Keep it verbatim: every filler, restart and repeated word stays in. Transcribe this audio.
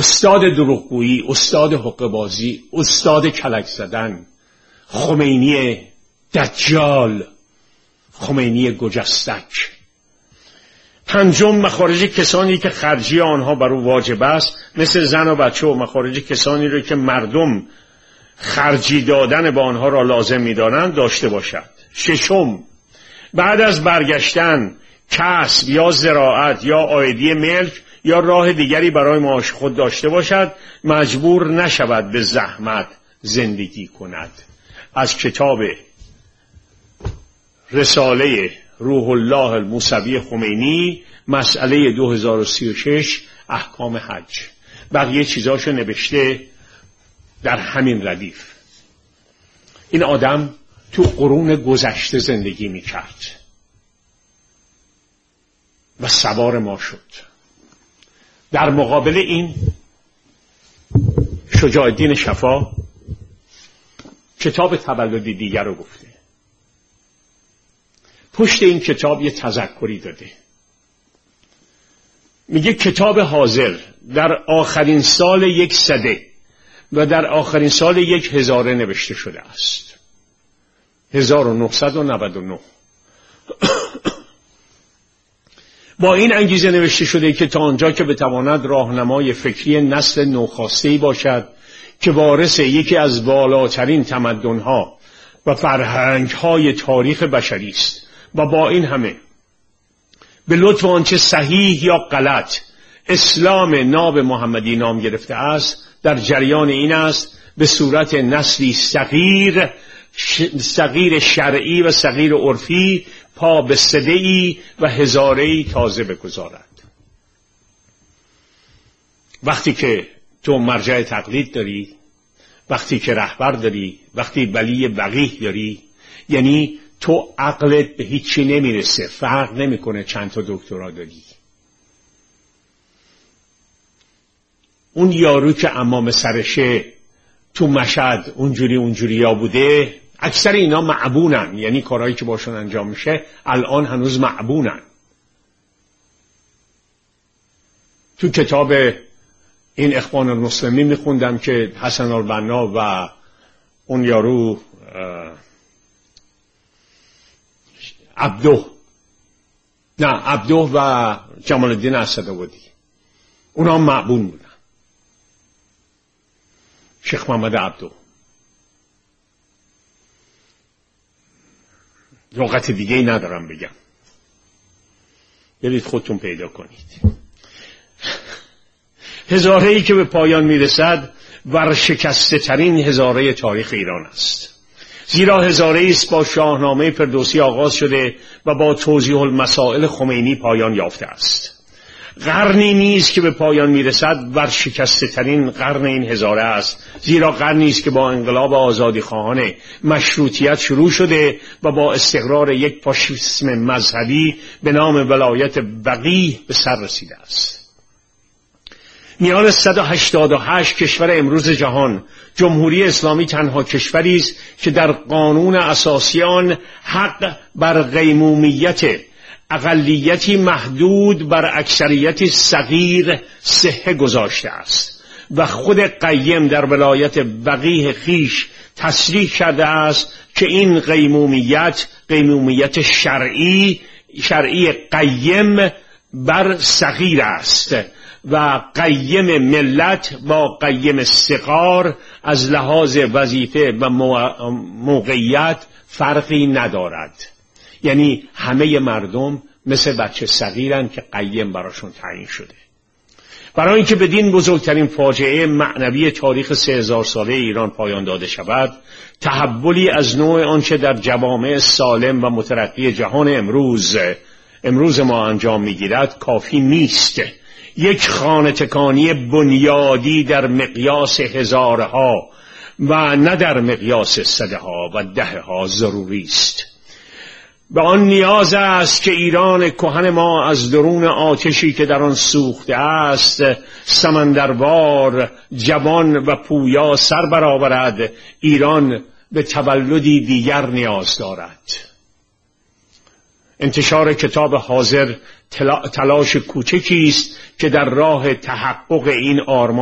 استاد دروغگویی، استاد حقه‌بازی، استاد کلک زدن، خمینی دجال، خمینی گجستک. پنجم، مخارج کسانی که خرجی آنها بر او واجب است، مثل زن و بچه، و مخارج کسانی را که مردم خرجی دادن با آنها را لازم می‌دانند داشته باشد. ششم، بعد از برگشتن کسب یا زراعت یا عایدی ملک یا راه دیگری برای معاش خود داشته باشد، مجبور نشود به زحمت زندگی کند. از کتاب رساله روح الله الموسوی خمینی، مسئله دو هزار و سی و شش، احکام حج. بقیه چیزاشو نوشته در همین ردیف. این آدم تو قرون گذشته زندگی میکرد و سوار ما شد. در مقابل این شجاع الدین شفا کتاب تولدی دیگر رو گفته. پشت این کتاب یه تذکری داده. میگه کتاب حاضر در آخرین سال یک سده و در آخرین سال یک هزاره نوشته شده است. هزار و نهصد و نود و نه. با این انگیزه نوشته شده که تا آنجا که بتواند راهنمای فکری نسل نوخاسته‌ای باشد که وارث یکی از بالاترین تمدن‌ها و فرهنگ‌های تاریخ بشری است، و با این همه به لطف آنچه صحیح یا غلط اسلام ناب محمدی نام گرفته است، در جریان این است به صورت نسلی صغیر صغیر شرعی و صغیر عرفی پا به سده‌ای و هزاره‌ای تازه بگذارد. وقتی که تو مرجع تقلید داری، وقتی که رهبر داری، وقتی ولی وقیح داری، یعنی تو عقلت به هیچی نمیرسه، فرق نمیکنه چند تا دکترا داری. اون یارو که امام سرشه تو مشهد اونجوری اونجوری ها بوده، اکثر اینا معبونن، یعنی کارهایی که باشون انجام میشه الان هنوز معبونن. تو کتاب این اخوان المسلمین میخوندم که حسن البنا و اون یارو عبدو نه عبدو و جمال الدین اسدآبادی اونا معبون بودن. شیخ محمد عبدو لغت دیگه ای ندارم بگم، برید خودتون پیدا کنید. هزاره‌ای که به پایان میرسد ورشکسته ترین هزاره تاریخ ایران است، زیرا هزاره‌ای است با شاهنامه فردوسی آغاز شده و با توضیح المسائل خمینی پایان یافته است. قرنی نیست که به پایان میرسد ورشکسته ترین قرن این هزاره است، زیرا قرنی است که با انقلاب آزادی خواهان مشروطیت شروع شده و با استقرار یک فاشیسم مذهبی به نام ولایت وقیح به سر رسیده است. میان صد و هشتاد و هشت کشور امروز جهان، جمهوری اسلامی تنها کشوری است که در قانون اساسی آن حق بر قیمومیت اقلیتی محدود بر اکثریتی صغیر صحه گذاشته است و خود قیم در ولایت وقیح خیش تصریح کرده است که این قیمومیت قیمومیت شرعی شرعی قیم بر صغیر است و قیم ملت با قیم صغار از لحاظ وظیفه و موقعیت فرقی ندارد. یعنی همه مردم مثل بچه صغیرن که قیم براشون تعیین شده. برای اینکه بدین بزرگترین فاجعه معنوی تاریخ سه هزار ساله ایران پایان داده شود، تحولی از نوع آنچه در جوامع سالم و مترقی جهان امروز امروز ما انجام میگیرد کافی نیست. یک خانه تکانی بنیادی در مقیاس هزارها و نه در مقیاس صدها و دهها ضروری است. به آن نیاز است که ایران کهن ما از درون آتشی که در آن سوخته است سمندروار جوان و پویا سر برآورد. ایران به تولدی دیگر نیاز دارد. انتشار کتاب حاضر تلاش کوچکی است که در راه تحقق این آرمان